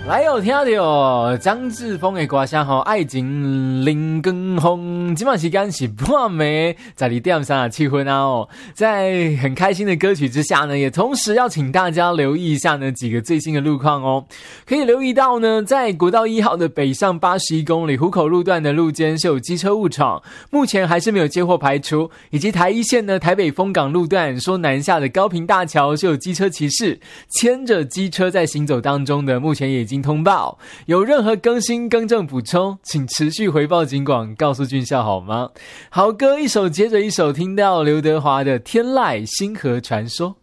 来有听到张志峰的歌声爱情零更风，今晚时间是半暝12:37分啊在很开心的歌曲之下呢，也同时要请大家留意一下呢几个最新的路况哦。可以留意到呢，在国道1号的北上81公里虎口路段的路肩是有机车误闯，目前还是没有接获排除，以及台一线呢台北丰港路段说南下的高屏大桥是有机车骑士牵着机车在行走当中的，目前也已经通报，有任何更新更正补充，请持续回报警广告诉军校好吗？好歌一首接着一首，听到刘德华的《天籁星河传说》。